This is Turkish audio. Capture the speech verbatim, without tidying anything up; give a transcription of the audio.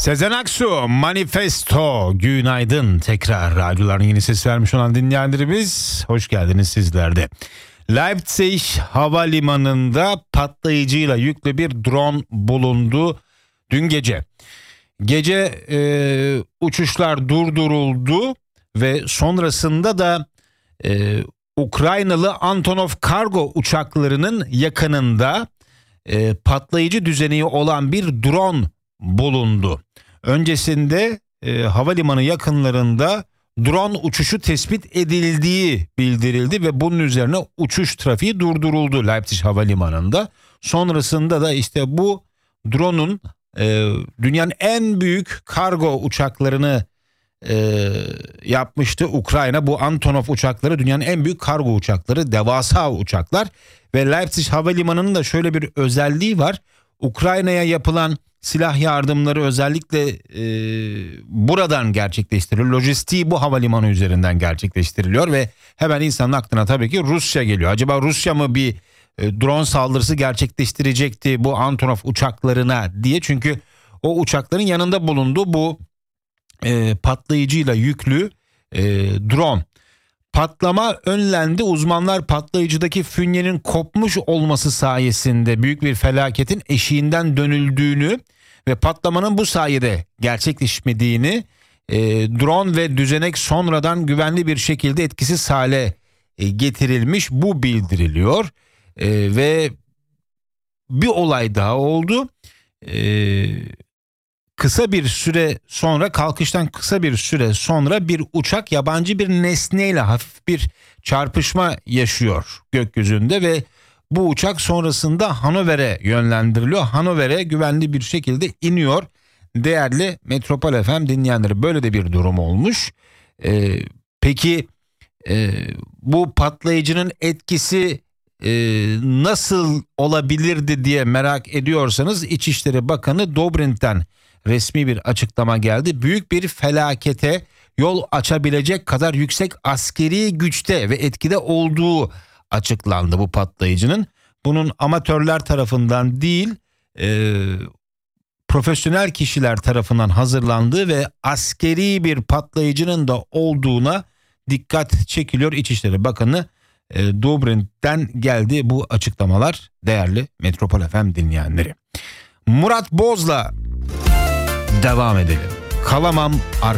Sezen Aksu, Manifesto. Günaydın tekrar. Radyoların yeni ses vermiş olan dinleyenlerimiz, hoş geldiniz sizler de. Leipzig Havalimanı'nda patlayıcıyla yüklü bir drone bulundu dün gece. Gece e, uçuşlar durduruldu ve sonrasında da e, Ukraynalı Antonov kargo uçaklarının yakınında e, patlayıcı düzeneği olan bir drone bulundu. Öncesinde e, havalimanı yakınlarında drone uçuşu tespit edildiği bildirildi ve bunun üzerine uçuş trafiği durduruldu Leipzig Havalimanı'nda. Sonrasında da işte bu drone'un e, dünyanın en büyük kargo uçaklarını e, yapmıştı Ukrayna. Bu Antonov uçakları dünyanın en büyük kargo uçakları, devasa uçaklar ve Leipzig Havalimanı'nın da şöyle bir özelliği var. Ukrayna'ya yapılan silah yardımları özellikle e, buradan gerçekleştiriliyor. Lojistiği bu havalimanı üzerinden gerçekleştiriliyor ve hemen insanın aklına tabii ki Rusya geliyor. Acaba Rusya mı bir e, drone saldırısı gerçekleştirecekti bu Antonov uçaklarına diye. Çünkü o uçakların yanında bulundu bu e, patlayıcıyla yüklü e, drone. Patlama önlendi. Uzmanlar patlayıcıdaki fünyenin kopmuş olması sayesinde büyük bir felaketin eşiğinden dönüldüğünü ve patlamanın bu sayede gerçekleşmediğini, e, drone ve düzenek sonradan güvenli bir şekilde etkisiz hale e, getirilmiş, bu bildiriliyor. E, ve bir olay daha oldu. E, kısa bir süre sonra, kalkıştan kısa bir süre sonra bir uçak yabancı bir nesneyle hafif bir çarpışma yaşıyor gökyüzünde ve bu uçak sonrasında Hannover'e yönlendiriliyor. Hannover'e güvenli bir şekilde iniyor. Değerli Metropol F M dinleyenleri, böyle de bir durum olmuş. Ee, peki e, bu patlayıcının etkisi e, nasıl olabilirdi diye merak ediyorsanız, İçişleri Bakanı Dobrin'ten resmi bir açıklama geldi. Büyük bir felakete yol açabilecek kadar yüksek askeri güçte ve etkide olduğu açıklandı bu patlayıcının. Bunun amatörler tarafından değil, e, profesyonel kişiler tarafından hazırlandığı ve askeri bir patlayıcının da olduğuna dikkat çekiliyor. İçişleri Bakanı e, Dobrin'den geldi bu açıklamalar, değerli Metropol F M dinleyenleri. Murat Boz'la devam edelim. Kalamam ar-